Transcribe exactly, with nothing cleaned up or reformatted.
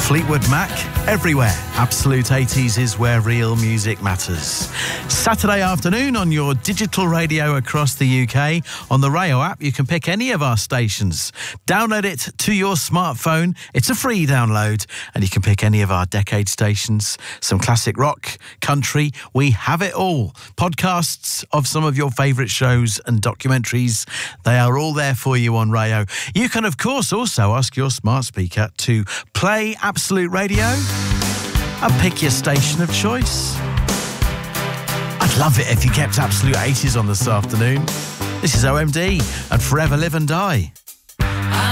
Fleetwood Mac, everywhere. Absolute eighties is where real music matters. Saturday afternoon on your digital radio across the U K. On the Rayo app, you can pick any of our stations. Download it to your smartphone. It's a free download, and you can pick any of our decade stations. Some classic rock, country, we have it all. Podcasts of some of your favourite shows and documentaries. They are all there for you on Rayo. You can, of course, also ask your smart speaker to play Absolute Radio and pick your station of choice. I'd love it if you kept Absolute eighties on this afternoon. This is O M D and Forever Live and Die.